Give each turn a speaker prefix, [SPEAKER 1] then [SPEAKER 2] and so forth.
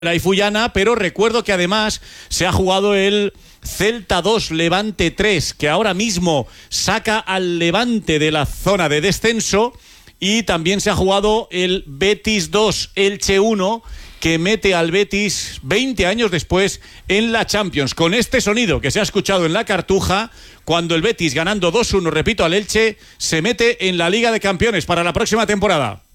[SPEAKER 1] la Ifuyana, pero recuerdo que además se ha jugado el Celta 2, Levante 3, que ahora mismo saca al Levante de la zona de descenso, y también se ha jugado el Betis 2, Elche 1, que mete al Betis 20 años después en la Champions, con este sonido que se ha escuchado en la Cartuja, cuando el Betis, ganando 2-1, repito, al Elche, se mete en la Liga de Campeones para la próxima temporada.